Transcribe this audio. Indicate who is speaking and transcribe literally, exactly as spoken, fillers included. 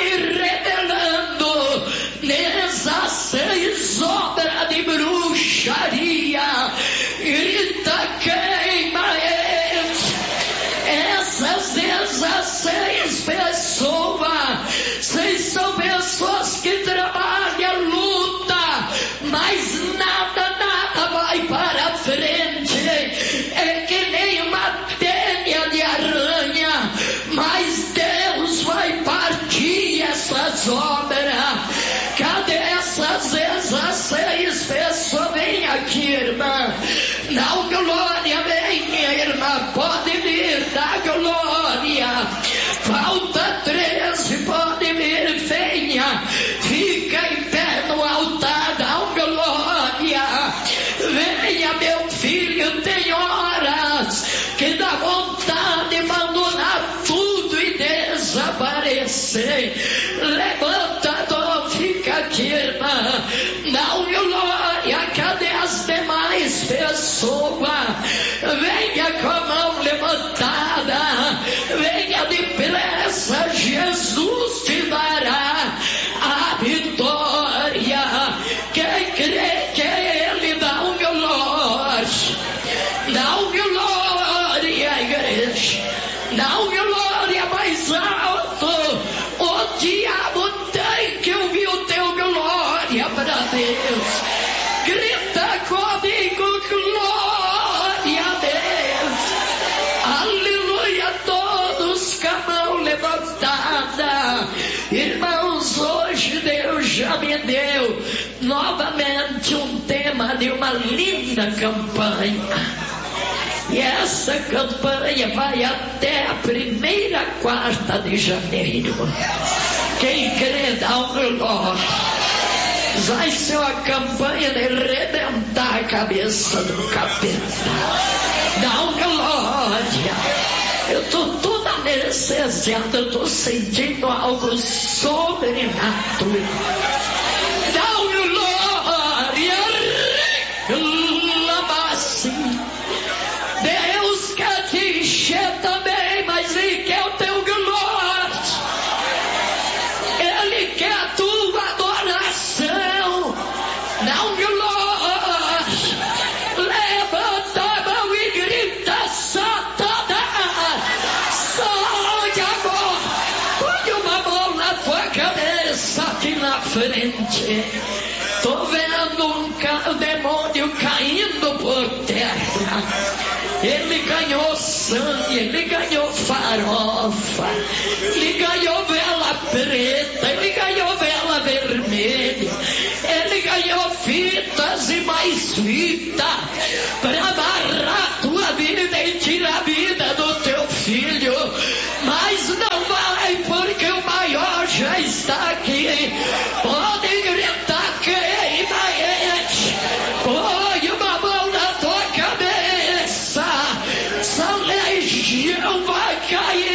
Speaker 1: me revelando nessas seis obras de bruxaria. Grita, queima eles. Essas dezesseis pessoas, vocês são pessoas que trabalham, luta, mas nada, nada vai para frente. É que nem uma teia de aranha, mas Deus vai partir essas obras. Cadê essas dezesseis pessoas? Vem aqui, irmã. Dá glória, vem, minha irmã. Pode vir, dá glória. Falta treze, pode vir, venha. Fica em pé no altar, dá glória. Venha, meu filho, tem horas que dá vontade de abandonar tudo e desaparecer. Levanta, dor, fica aqui, irmã. Dá glória. Cadê as demais pessoas? Venha com a mão levantada. Venha depressa. Jesus te dará a vitória. Quem crê que Ele dá um glória. Dá um glória, igreja. Dá um glória mais alto. O diabo tem que ouvir o teu glória para Deus. Grita comigo, glória a Deus. Aleluia, todos com a mão levantada. Irmãos, hoje Deus já me deu novamente um tema de uma linda campanha. E essa campanha vai até a primeira quarta de janeiro. Quem crê, dá um glória. Vai ser uma campanha de arrebentar a cabeça do capeta. Dá um glória. Eu estou toda anestesiada, eu estou sentindo algo sobrenatural. Dá um glória. Reclama assim. Deus quer te encher também, mas Ele quer o teu glória. Ele quer a tua adoração. Dá um glória. Levanta a mão e grita, Satanás, sai agora. Põe uma mão na tua cabeça aqui na frente. Estou vendo um ca- demônio caindo por terra. Ele ganhou sangue, ele ganhou farofa, ele ganhou vela preta, ele ganhou vela vermelha, ele ganhou fitas e mais fitas para amarrar tua vida e tirar a vida do teu filho. Mas não vai, porque o maior já está aqui. Pode gritar, queima ele. Põe uma mão na tua cabeça. Essa legião vai cair